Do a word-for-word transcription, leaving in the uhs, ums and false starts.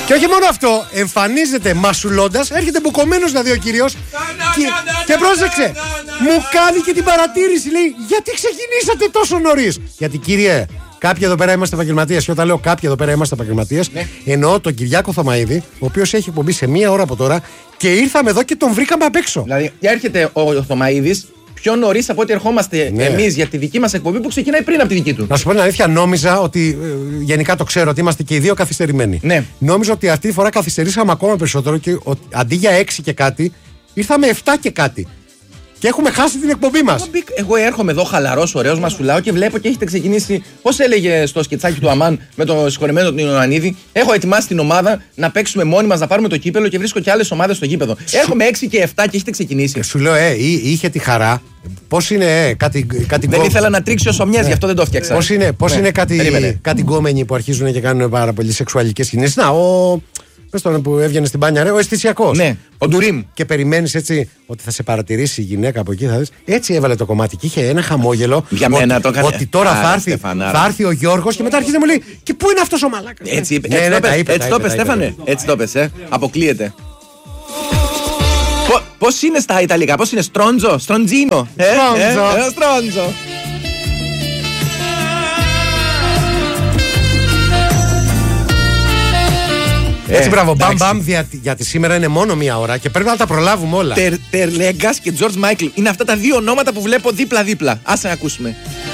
Και όχι μόνο αυτό, εμφανίζεται μασουλώντας, έρχεται μπουκωμένος δηλαδή ο κύριος. Και, και πρόσεξε, μου κάνει και την παρατήρηση, λέει, γιατί ξεκινήσατε τόσο νωρίς? Γιατί κύριε, κάποιοι εδώ πέρα είμαστε επαγγελματίες. Και όταν λέω κάποιοι εδώ πέρα είμαστε επαγγελματίες, ναι, εννοώ τον Κυριάκο Θωμαΐδη, ο οποίος έχει εκπομπή σε μία ώρα από τώρα και ήρθαμε εδώ και τον βρήκαμε απ' έξω. Δηλαδή, έρχεται ο, ο Θωμαΐδης πιο νωρίς από ό,τι ερχόμαστε ναι. εμείς για τη δική μας εκπομπή που ξεκινάει πριν από τη δική του. Να σου πω την αλήθεια, νόμιζα ότι. Ε, γενικά το ξέρω ότι είμαστε και οι δύο καθυστερημένοι. Ναι. Νόμιζα ότι αυτή τη φορά καθυστερήσαμε ακόμα περισσότερο και ότι αντί για έξι και κάτι, ήρθαμε εφτά και κάτι. Και έχουμε χάσει την εκπομπή μας. Εγώ, εγώ έρχομαι εδώ χαλαρός, ωραίος, μασουλάω και βλέπω και έχετε ξεκινήσει. Πώς έλεγε στο σκετσάκι του Αμάν με το συγχωρεμένο τον Ιωαννίδη, έχω ετοιμάσει την ομάδα να παίξουμε μόνοι μας, να πάρουμε το κύπελο και βρίσκω και άλλες ομάδες στο γήπεδο. Σου... Έρχομαι έξι και εφτά και έχετε ξεκινήσει. Σου λέω, ε, είχε τη χαρά. Πώς είναι, ε, κάτι, κάτι δεν γκο... ήθελα να τρίξει ο Σομιές, ε, γι' αυτό δεν το φτιάξα. Πώς είναι, πώς ναι. είναι κάτι, κάτι γκόμενοι που αρχίζουν και κάνουν πάρα πολύ σεξουαλικές κινήσεις. Να, ο. Πες τώρα που έβγαινε στην μπάνια, ρε, ο αισθησιακός. Ναι, ο Ντουρίμ. Και περιμένεις έτσι ότι θα σε παρατηρήσει η γυναίκα από εκεί, θα δεις. Έτσι έβαλε το κομμάτι και είχε ένα χαμόγελο. Για ότι, μένα το έκανε. Ότι τώρα θα έρθει, θα έρθει ο Γιώργος και μετά αρχίζει να μου λέει, και πού είναι αυτός ο μαλάκας? Έτσι είπε, έτσι, ναι, ναι, έτσι το πες, Στέφανε. Έτσι το πες, ε. Αποκλείεται. Πώς είναι στα Ιταλικά, πώς είναι, στρόντζο, στροντζίνο. Στρόντζο. Έτσι, ε, μπράβο, μπαμ μπαμ, γιατί σήμερα είναι μόνο μία ώρα και πρέπει να τα προλάβουμε όλα. Τερλέγκας και George Michael είναι αυτά τα δύο ονόματα που βλέπω δίπλα-δίπλα. Άσε να ακούσουμε.